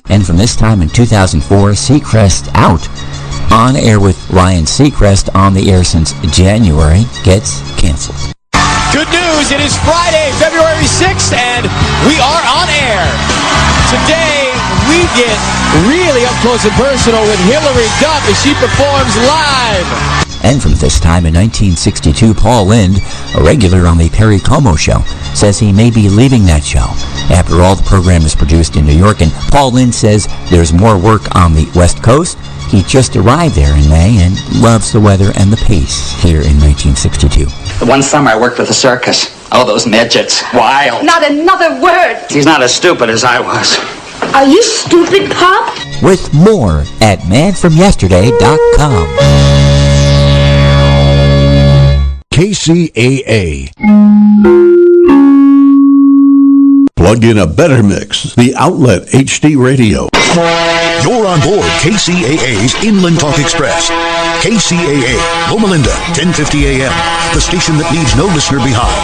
And from this time in 2004, Seacrest out. On air with Ryan Seacrest, on the air since January, gets canceled. Good news, it is Friday, February 6th, and we are on air. Today, we get really up close and personal with Hillary Duff as she performs live. And from this time in 1962, Paul Lynde, a regular on the Perry Como Show, says he may be leaving that show. After all, the program is produced in New York, and Paul Lynde says there's more work on the West Coast. He just arrived there in May and loves the weather and the pace here in 1962. The one summer I worked with a circus. Oh, those midgets. Wild. Not another word. He's not as stupid as I was. Are you stupid, Pop? With more at manfromyesterday.com. KCAA. Plug in a better mix. The Outlet HD Radio. You're on board KCAA's Inland Talk Express. KCAA, Loma Linda, 1050 AM. The station that leaves no listener behind.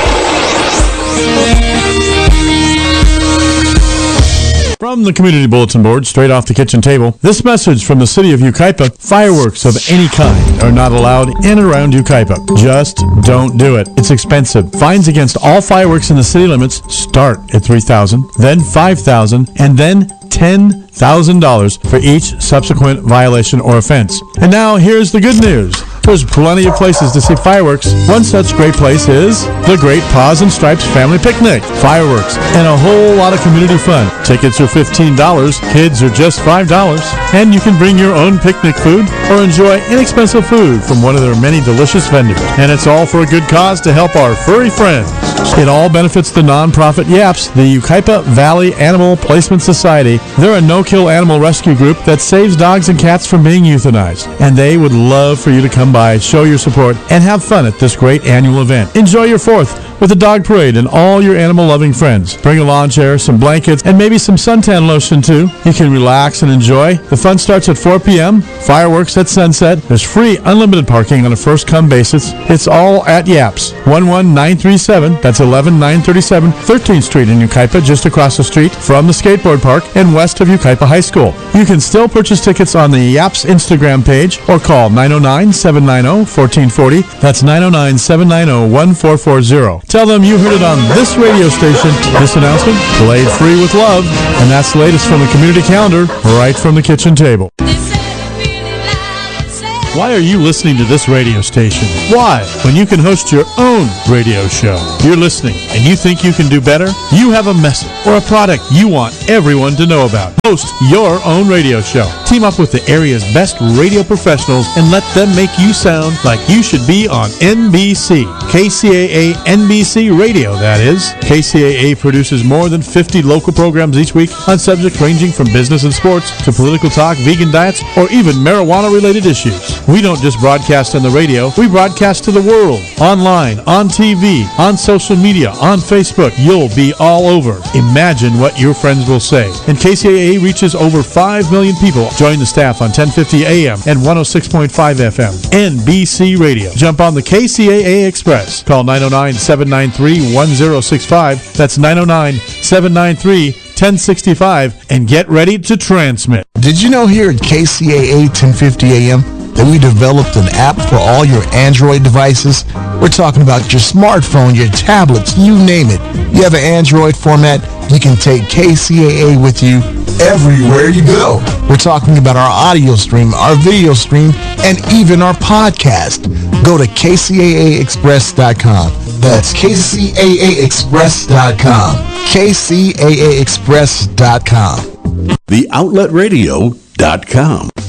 From the Community Bulletin Board, straight off the kitchen table, this message from the city of Yucaipa: fireworks of any kind are not allowed in and around Yucaipa. Just don't do it. It's expensive. Fines against all fireworks in the city limits start at $3,000, then $5,000, and then $10,000 for each subsequent violation or offense. And now here's the good news. There's plenty of places to see fireworks. One such great place is the Great Paws and Stripes Family Picnic. Fireworks and a whole lot of community fun. Tickets are $15, kids are just $5, and you can bring your own picnic food or enjoy inexpensive food from one of their many delicious vendors. And it's all for a good cause to help our furry friends. It all benefits the nonprofit YAPS, the Yucaipa Valley Animal Placement Society. They're a no-kill animal rescue group that saves dogs and cats from being euthanized. And they would love for you to come by, show your support, and have fun at this great annual event. Enjoy your 4th with a dog parade and all your animal-loving friends. Bring a lawn chair, some blankets, and maybe some suntan lotion too. You can relax and enjoy. The fun starts at 4 p.m., fireworks at sunset. There's free unlimited parking on a first-come basis. It's all at YAPS, 11937, that's 11937 13th Street in Yucaipa, just across the street from the skateboard park and west of Yucaipa High School. You can still purchase tickets on the YAPS Instagram page or call 909-790-1440. That's 909-790-1440. Tell them you heard it on this radio station. This announcement played free with love. And that's the latest from the community calendar, right from the kitchen table. Why are you listening to this radio station? Why? When you can host your own radio show. You're listening and you think you can do better? You have a message or a product you want everyone to know about. Host your own radio show. Team up with the area's best radio professionals and let them make you sound like you should be on NBC. KCAA NBC Radio, that is. KCAA produces more than 50 local programs each week on subjects ranging from business and sports to political talk, vegan diets, or even marijuana-related issues. We don't just broadcast on the radio, we broadcast to the world. Online, on TV, on social media, on Facebook. You'll be all over. Imagine what your friends will say. And KCAA reaches over 5 million people. Join the staff on 1050 AM and 106.5 FM. NBC Radio. Jump on the KCAA Express. Call 909-793-1065. That's 909-793-1065 and get ready to transmit. Did you know here at KCAA 1050 AM that we developed an app for all your Android devices? We're talking about your smartphone, your tablets, you name it. You have an Android format, you can take KCAA with you everywhere you go. We're talking about our audio stream, our video stream, and even our podcast. Go to KCAAexpress.com. That's KCAAexpress.com. KCAAexpress.com. TheOutletRadio.com.